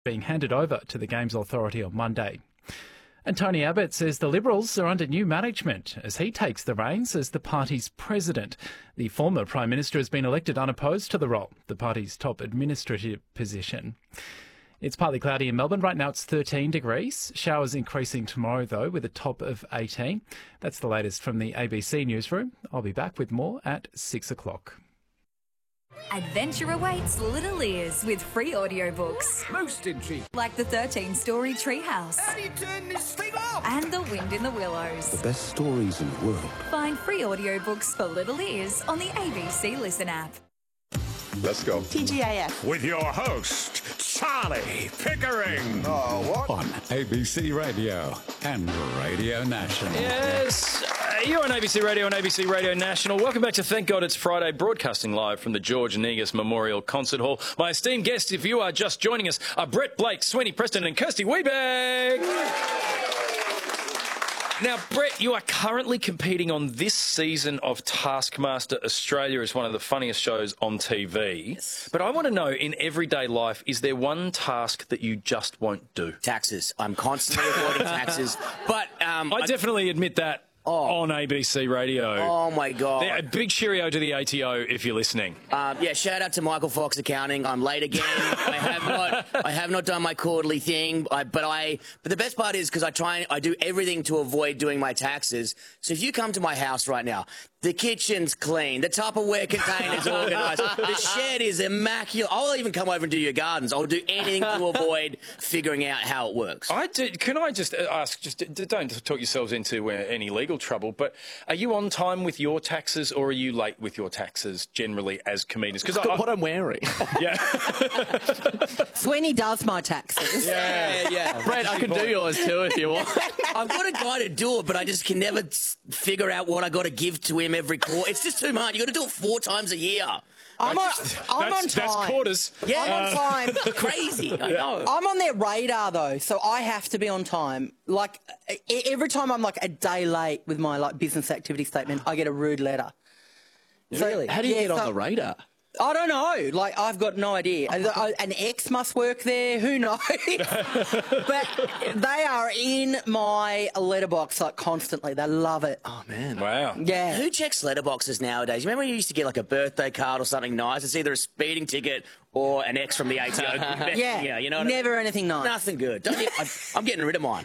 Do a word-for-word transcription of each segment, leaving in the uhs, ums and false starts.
being handed over to the Games Authority on Monday. And Tony Abbott says the Liberals are under new management as he takes the reins as the party's president. The former Prime Minister has been elected unopposed to the role, the party's top administrative position. It's partly cloudy in Melbourne. Right now it's thirteen degrees. Showers increasing tomorrow, though, with a top of eighteen. That's the latest from the A B C newsroom. I'll be back with more at six o'clock. Adventure awaits little ears with free audiobooks. Most intriguing. Like the thirteen-story Treehouse. How do you turn this thing off? And The Wind in the Willows. The best stories in the world. Find free audiobooks for little ears on the A B C Listen app. Let's go. T G I F. With your host, Charlie Pickering. Oh, what? On A B C Radio and Radio National. Yes, you're on A B C Radio and A B C Radio National. Welcome back to Thank God It's Friday, broadcasting live from the George Negus Memorial Concert Hall. My esteemed guests, if you are just joining us, are Brett Blake, Sweeney Preston and Kirsty Wiebeck. Now, Brett, you are currently competing on this season of Taskmaster Australia as one of the funniest shows on T V. Yes. But I want to know, in everyday life, is there one task that you just won't do? Taxes. I'm constantly avoiding taxes. But um, I, I definitely admit that Oh. on A B C Radio. Oh, my God. A big cheerio to the A T O if you're listening. Um, yeah, shout out to Michael Fox Accounting. I'm late again. I have not. I have not done my quarterly thing. I, but I. But the best part is because I try. I do everything to avoid doing my taxes. So if you come to my house right now, the kitchen's clean. The Tupperware container's organised. The shed is immaculate. I'll even come over and do your gardens. I'll do anything to avoid figuring out how it works. I do, can I just ask? Just don't talk yourselves into uh, any legal trouble. But are you on time with your taxes, or are you late with your taxes generally as comedians? Because what I'm wearing. Yeah. Sweeney does my taxes. Yeah, yeah. Brett, I can do yours too if you want. I've got a guy to do it, but I just can never figure out what I got to give to him every quarter. It's just too much. You got to do it four times a year. I'm on, I'm that's, on time. That's quarters. Yeah, I'm on time. Crazy. I know. I'm on their radar though, so I have to be on time. Like e- every time I'm like a day late with my like business activity statement, I get a rude letter. Really? How do you Yeah, get on so- the radar? I don't know. Like, I've got no idea. An ex must work there. Who knows? But they are in my letterbox, like, constantly. They love it. Oh, man. Wow. Yeah. Who checks letterboxes nowadays? Remember when you used to get like a birthday card or something nice? It's either a speeding ticket or an ex from the A T O. Yeah. yeah, you know what Never I mean? anything nice. Nothing good. Don't you, I'm, I'm getting rid of mine.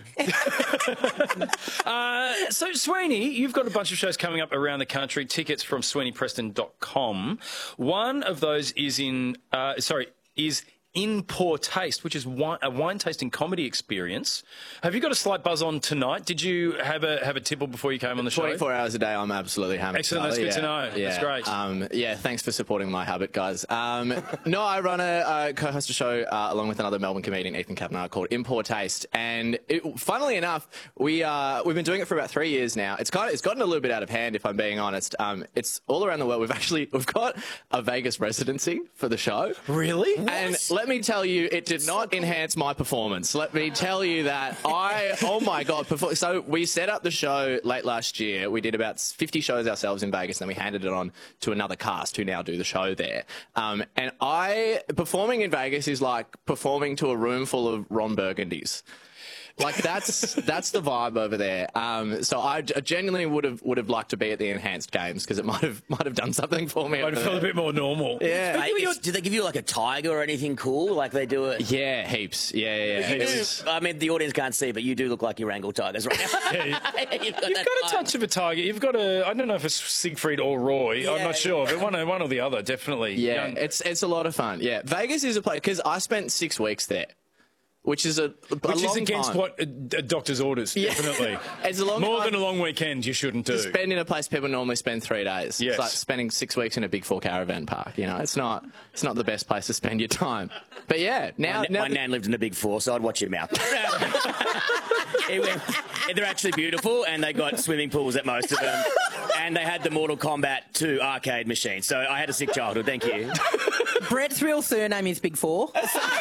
Uh, so, Sweeney, you've got a bunch of shows coming up around the country. Tickets from sweeney preston dot com. One of those is in, uh, sorry, is In Poor Taste, which is wine, a wine tasting comedy experience. Have you got a slight buzz on tonight? Did you have a have a tipple before you came on the show? twenty-four hours a day, I'm absolutely hammered. Excellent, that's good yeah. to know. Yeah. That's great. Um, yeah, thanks for supporting my habit, guys. Um, no, I run a, a co-host a show uh, along with another Melbourne comedian, Ethan Kavanagh, called In Poor Taste. And it, funnily enough, we, uh, we've been doing it for about three years now. It's kind of, it's gotten a little bit out of hand, if I'm being honest. Um, it's all around the world. We've actually, we've got a Vegas residency for the show. Really? And let me tell you, it did not enhance my performance. Let me tell you that I, oh my God. Perfor- so we set up the show late last year. We did about fifty shows ourselves in Vegas, and then we handed it on to another cast who now do the show there. Um, and I, performing in Vegas is like performing to a room full of Ron Burgundies. Like that's that's the vibe over there. Um, so I, I genuinely would have would have liked to be at the enhanced games because it might have might have done something for me. Might have felt a bit more normal. Yeah. Hey, it's- do they give you like a tiger or anything cool? Like they do it? Yeah, heaps. Yeah, yeah. You Heaps. do, I mean, the audience can't see, but you do look like you wrangle tigers right now. Yeah, You've got, You've that got a vibe. touch of a tiger. You've got a, I don't know if it's Siegfried or Roy. I'm Yeah, not sure, yeah. but one, one or the other, definitely. Yeah, Young- it's it's a lot of fun. Yeah, Vegas is a place because I spent six weeks there, which is a, a Which is long against time. what a, a doctor's orders, Yeah. definitely. It's a long More time than a long weekend you shouldn't do. to spend in a place people normally spend three days. Yes. It's like spending six weeks in a Big Four caravan park. You know, it's not it's not the best place to spend your time. But yeah, now, My, now my nan lived in a big four, so I'd watch your mouth. It went- they're actually beautiful, and they got swimming pools at most of them. And they had the Mortal Kombat two arcade machine. So I had a sick childhood. Thank you. Brett's real surname is Big Four.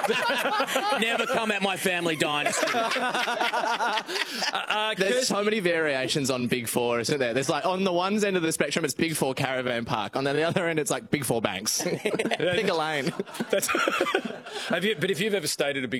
Never come at my family dynasty. uh, uh, There's so many variations on Big Four, isn't there? There's like, on the one end of the spectrum, it's Big Four Caravan Park. On the other end, it's like Big Four Banks. Pick a lane. That's, have you, but if you've ever stayed at a Big